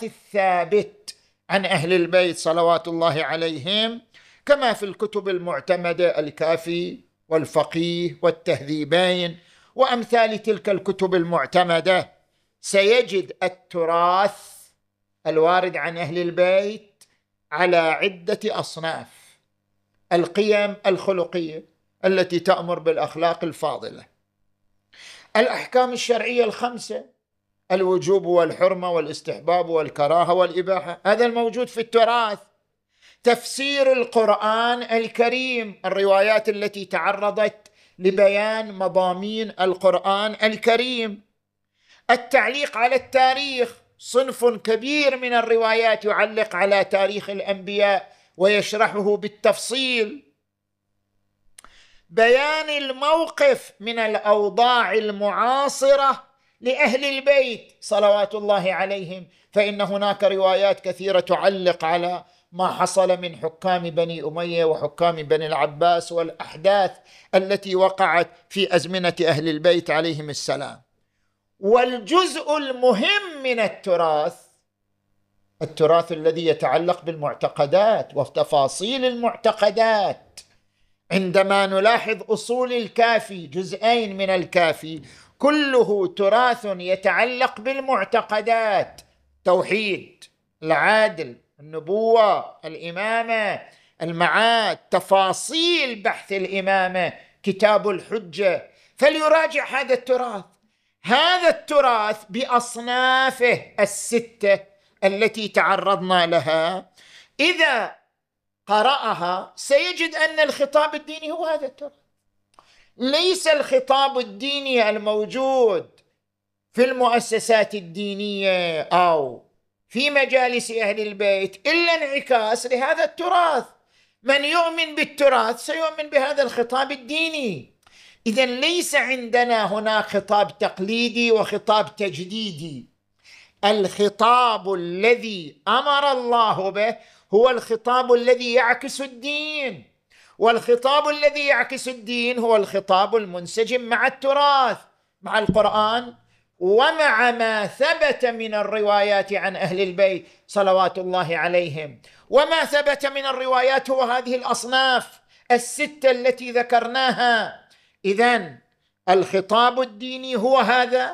التراث الثابت عن أهل البيت صلوات الله عليهم، كما في الكتب المعتمدة الكافي والفقيه والتهذيبين وأمثال تلك الكتب المعتمدة، سيجد التراث الوارد عن أهل البيت على عدة أصناف: القيم الخلقية التي تأمر بالأخلاق الفاضلة، الأحكام الشرعية الخمسة: الوجوب والحرمة والاستحباب والكراهة والإباحة، هذا الموجود في التراث. تفسير القرآن الكريم، الروايات التي تعرضت لبيان مضامين القرآن الكريم. التعليق على التاريخ، صنف كبير من الروايات يعلق على تاريخ الأنبياء ويشرحه بالتفصيل. بيان الموقف من الأوضاع المعاصرة لأهل البيت صلوات الله عليهم، فإن هناك روايات كثيرة تعلق على ما حصل من حكام بني أمية وحكام بني العباس والأحداث التي وقعت في أزمنة أهل البيت عليهم السلام. والجزء المهم من التراث الذي يتعلق بالمعتقدات وتفاصيل المعتقدات. عندما نلاحظ أصول الكافي، جزئين من الكافي، كله تراث يتعلق بالمعتقدات: توحيد، العادل، النبوة، الإمامة، المعاد، تفاصيل بحث الإمامة، كتاب الحجة. فليراجع هذا التراث بأصنافه الستة التي تعرضنا لها. إذا قرأها سيجد أن الخطاب الديني هو هذا التراث، ليس الخطاب الديني الموجود في المؤسسات الدينية أو في مجالس أهل البيت إلا انعكاس لهذا التراث. من يؤمن بالتراث سيؤمن بهذا الخطاب الديني. إذن ليس عندنا هنا خطاب تقليدي وخطاب تجديدي. الخطاب الذي أمر الله به هو الخطاب الذي يعكس الدين، والخطاب الذي يعكس الدين هو الخطاب المنسجم مع التراث، مع القرآن، ومع ما ثبت من الروايات عن أهل البيت صلوات الله عليهم. وما ثبت من الروايات هو هذه الأصناف الستة التي ذكرناها. إذن الخطاب الديني هو هذا،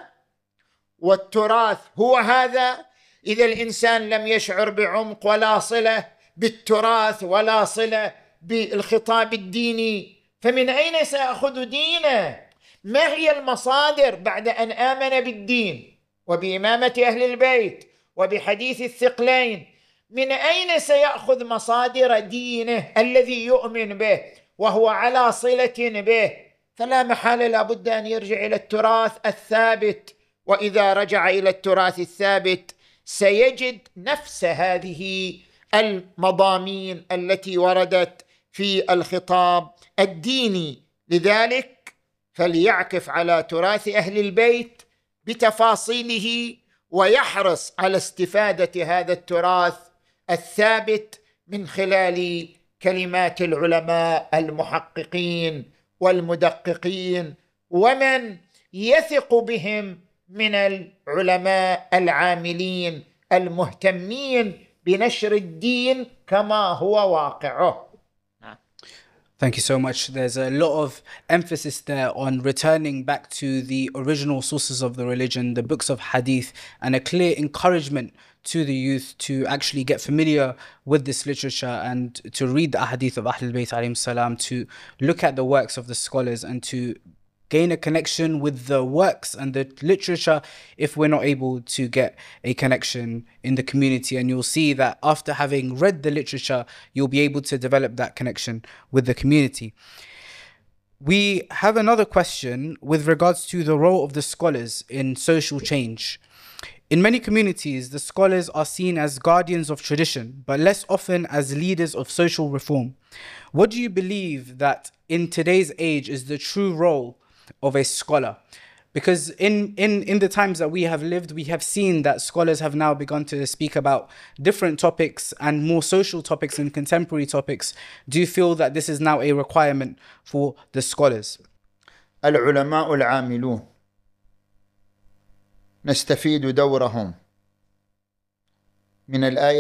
والتراث هو هذا. إذا الإنسان لم يشعر بعمق ولا صلة بالتراث ولا صلة بالخطاب الديني، فمن أين سيأخذ دينه؟ ما هي المصادر بعد أن آمن بالدين وبإمامة أهل البيت وبحديث الثقلين؟ من أين سيأخذ مصادر دينه الذي يؤمن به وهو على صلة به؟ فلا محالة لابد أن يرجع إلى التراث الثابت. وإذا رجع إلى التراث الثابت سيجد نفس هذه المضامين التي وردت في الخطاب الديني. لذلك فليعكف على تراث أهل البيت بتفاصيله، ويحرص على استفادة هذا التراث الثابت من خلال كلمات العلماء المحققين والمدققين، ومن يثق بهم من العلماء العاملين المهتمين بنشر الدين كما هو واقعه. Thank you so much. There's a lot of emphasis there on returning back to the original sources of the religion, the books of hadith, and a clear encouragement to the youth to actually get familiar with this literature and to read the ahadith of Ahlul Bayt alayhim salam, to look at the works of the scholars and to gain a connection with the works and the literature if we're not able to get a connection in the community. And you'll see that after having read the literature, you'll be able to develop that connection with the community. We have another question with regards to the role of the scholars in social change. In many communities, the scholars are seen as guardians of tradition, but less often as leaders of social reform. What do you believe that in today's age is the true role of a scholar? Because in the times that we have lived, we have seen that scholars have now begun to speak about different topics and more social topics and contemporary topics. Do you feel that this is now a requirement for the scholars? العلماء العاملون نستفيد دورهم من الآية